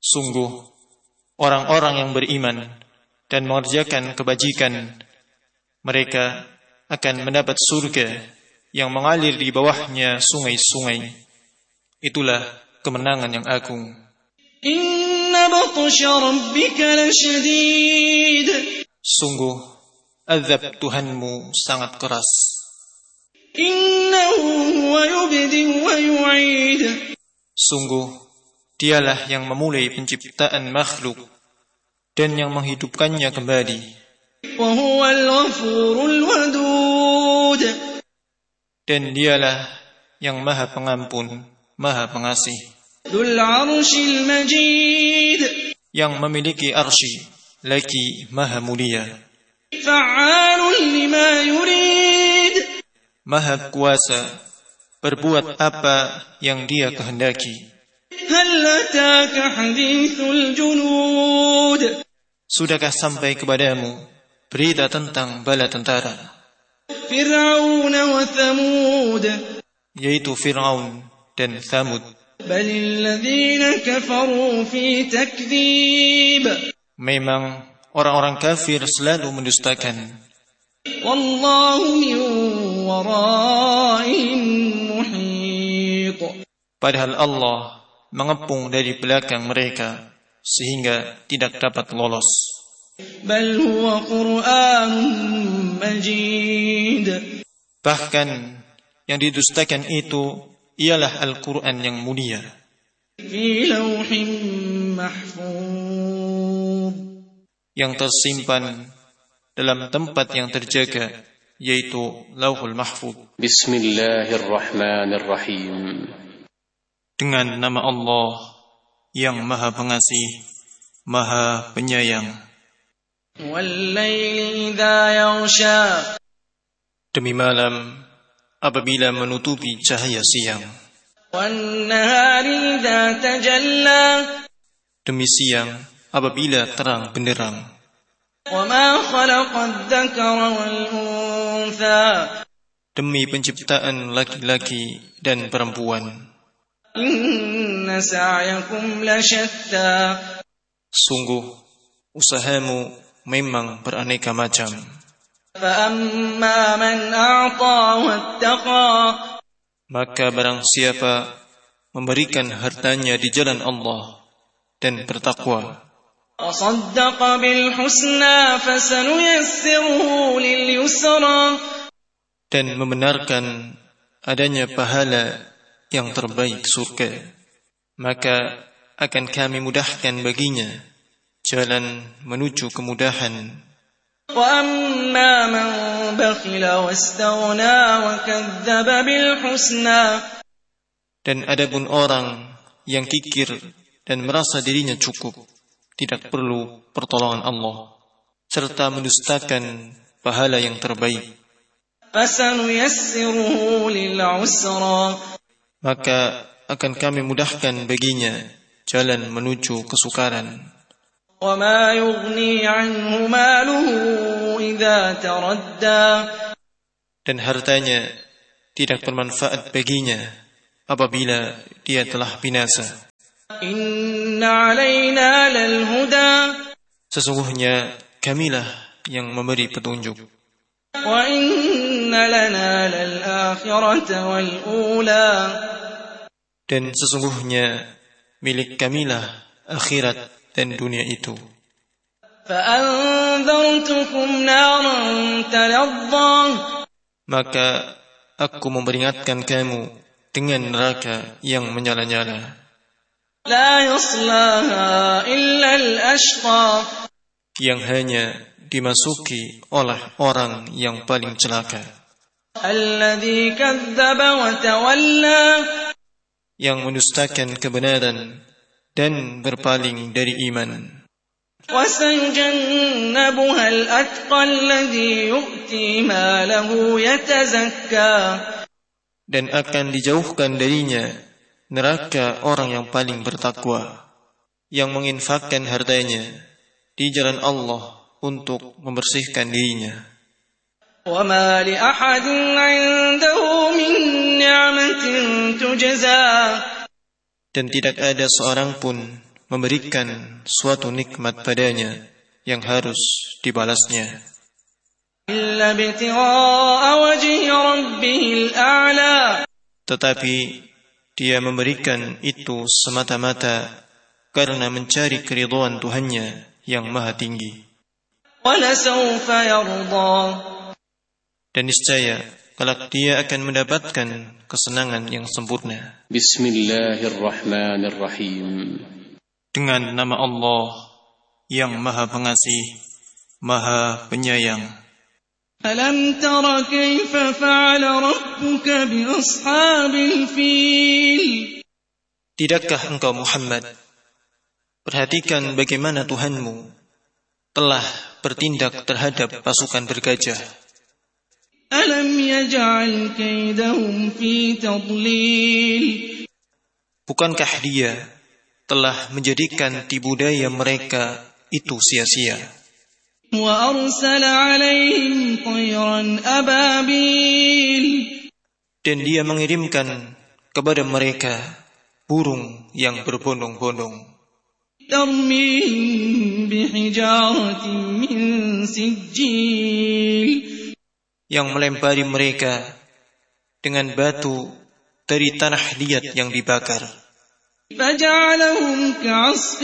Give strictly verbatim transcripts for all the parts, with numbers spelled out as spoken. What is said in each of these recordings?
Sungguh, orang-orang yang beriman dan mengerjakan kebajikan, mereka akan mendapat surga yang mengalir di bawahnya sungai-sungai. Itulah kemenangan yang agung. Inna batsha rabbika lasyadid. Sungguh, azab Tuhanmu sangat keras. Innahu huwa yubdi wa yu'id. Sungguh, Dialah yang memulai penciptaan makhluk dan yang menghidupkannya kembali. Wa huwal ghafurul wadud. Dan Dialah yang Maha Pengampun, Maha Pengasih. Dzul 'arsyil majid. Yang memiliki arsy lagi Maha Mulia. Fa'alun lima yurid. Maha Kuasa berbuat apa yang Dia kehendaki. Hal ataka hadithul junud. Sudahkah sampai kepadamu berita tentang bala tentara Fir'aun wa Thamud, yaitu Fir'aun dan Thamud. Balil ladzina kafaru fi takdzib. Memang orang-orang kafir selalu mendustakan. Wallahu min waraihim muhit. Padahal Allah mengepung dari belakang mereka sehingga tidak dapat lolos. Bal huwa Qur'anun Majid. Bahkan yang didustakan itu ialah Al-Quran yang mulia. Fi lawhin mahfuz. Yang tersimpan dalam tempat yang terjaga, yaitu Lauhul Mahfuz. Bismillahirrahmanirrahim. Dengan nama Allah yang Maha Pengasih, Maha Penyayang. Wal-laili idza yaghsha. Demi malam apabila menutupi cahaya siang. Wan-nahari idza tajalla. Demi siang apabila terang benderang. Wa ma khalaqadz dzakara wal-untha. Demi penciptaan laki-laki dan perempuan. Inna sa'yakum lasyatta. Sungguh usahamu memang beraneka macam. Fa amma man a'ta wattaqa. Maka barang siapa memberikan hartanya di jalan Allah dan bertakwa, wa saddaqa bil husna fasanuyassiruhu lil yusra. Dan membenarkan adanya pahala yang terbaik surga, maka akan kami mudahkan baginya jalan menuju kemudahan. Wa amma man bakhila wastaghna wa kadzdzaba bil husna. Dan adapun orang yang kikir dan merasa dirinya cukup, tidak perlu pertolongan Allah, serta mendustakan pahala yang terbaik, fasanuyassiruhu lil usra. Maka akan kami mudahkan baginya jalan menuju kesukaran. Wa ma yughni 'anhu maluhu idza taradda. Dan hartanya tidak bermanfaat baginya apabila dia telah binasa. Inna 'alaina lal huda. Sesungguhnya kamilah yang memberi petunjuk. Wa inna lana lal akhirata wal ula. Dan sesungguhnya milik kamilah akhirat dan dunia itu. Fa anzartukum naran talazza. Maka aku memperingatkan kamu dengan neraka yang menyala-nyala. La yaslaha illa al-ashqa. Yang hanya dimasuki oleh orang yang paling celaka. Alladzi kadzdzaba wa tawalla. Yang mendustakan kebenaran dan berpaling dari iman. Wa sayujannabuha al-atqa alladzi yu'ti malahu yatazakka. Dan akan dijauhkan darinya neraka orang yang paling bertakwa, yang menginfakkan hartanya di jalan Allah untuk membersihkan dirinya. Wa ma li ahadin 'indahu min ni'matin tujza. Dan tidak ada seorang pun memberikan suatu nikmat padanya yang harus dibalasnya. إلا ابتغاء وجه ربه الأعلى. Tetapi dia memberikan itu semata-mata karena mencari keridhaan Tuhannya yang maha tinggi. وَلَسَوْفَ يَرْضَى. Dan niscaya kelak dia akan mendapatkan kesenangan yang sempurna. Bismillahirrahmanirrahim. Dengan nama Allah yang maha pengasih, maha penyayang. أَلَمْ تَرَ كَيْفَ فَعَلَ رَبُّكَ بِأَصْحَابِ الْفِيلِ. Tidakkah engkau Muhammad perhatikan bagaimana Tuhanmu telah bertindak terhadap pasukan bergajah? أَلَمْ يَجْعَلْ كَيْدَهُمْ فِي تَضْلِيلٍ. Bukankah dia telah menjadikan tipu daya mereka itu sia-sia? وَأَرْسَلَ عَلَيْهِمْ طَيْرًا أَبَابِيلَ. Dan dia mengirimkan kepada mereka burung yang berbondong-bondong. تَرْمِيهِمْ بِحِجَارَةٍ مِّن سِجِّيلٍ. Yang melempari mereka dengan batu dari tanah liat yang dibakar. فَجَعَلَهُمْ كَعَصْفٍ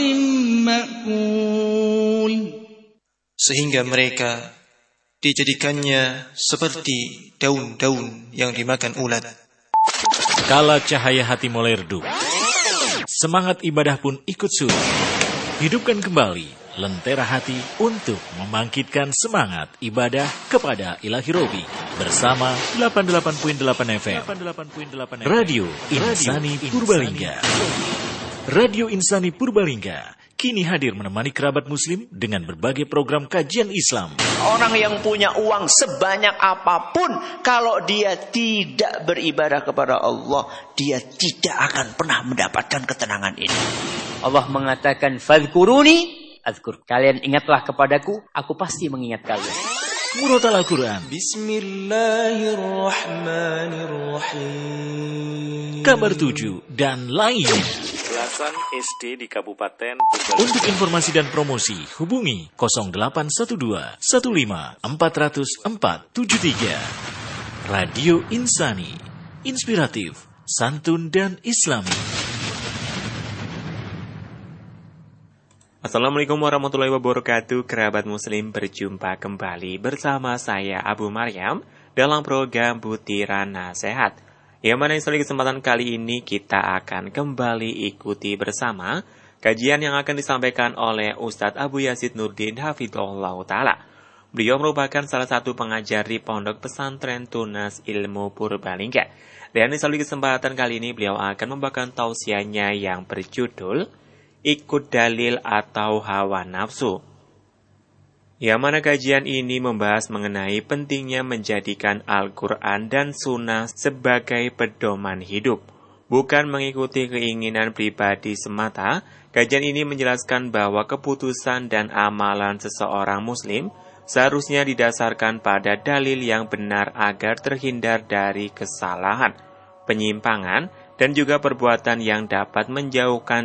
مَّأْكُولٍ. Sehingga mereka dijadikannya seperti daun-daun yang dimakan ulat. Kala cahaya hati mulai redup, semangat ibadah pun ikut surut. Hidupkan kembali lentera hati untuk membangkitkan semangat ibadah kepada Ilahi Robi bersama delapan puluh delapan koma delapan F M Radio Insani Purbalingga. Radio Insani Purbalingga kini hadir menemani kerabat muslim dengan berbagai program kajian Islam. Orang yang punya uang sebanyak apapun, kalau dia tidak beribadah kepada Allah, dia tidak akan pernah mendapatkan ketenangan ini. Allah mengatakan, "Fadhkuruni azkur." Kalian ingatlah kepadaku, aku pasti mengingat kalian. Murotal Al-Quran, Bismillahirrahmanirrahim. Kabar tujuh dan lainnya. Belasan S D di Kabupaten Untuk informasi dan promosi, hubungi nol delapan satu dua satu lima empat nol nol empat tujuh tiga. Radio Insani, inspiratif, santun dan islami. Assalamualaikum warahmatullahi wabarakatuh. Kerabat muslim, berjumpa kembali bersama saya Abu Maryam dalam program Butiran Nasihat, yang mana di kesempatan kali ini kita akan kembali ikuti bersama kajian yang akan disampaikan oleh Ustadz Abu Yazid Nurdin Hafidhullah Ta'ala. Beliau merupakan salah satu pengajar di Pondok Pesantren Tunas Ilmu Purbalingga. Dan di kesempatan kali ini beliau akan membawakan tausiahnya yang berjudul Ikut Dalil atau Hawa Nafsu. Yang mana kajian ini membahas mengenai pentingnya menjadikan Al-Quran dan Sunnah sebagai pedoman hidup, bukan mengikuti keinginan pribadi semata. Kajian ini menjelaskan bahwa keputusan dan amalan seseorang muslim seharusnya didasarkan pada dalil yang benar agar terhindar dari kesalahan, penyimpangan, dan juga perbuatan yang dapat menjauhkan